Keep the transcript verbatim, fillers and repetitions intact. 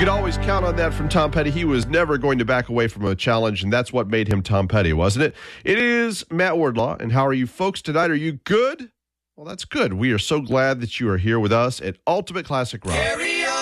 could always count on that from Tom Petty. He was never going to back away from a challenge, and that's what made him Tom Petty, wasn't it? It is Matt Wardlaw, and how are you folks tonight? Are you good? Well, that's good. We are so glad that you are here with us at Ultimate Classic Rock. Carry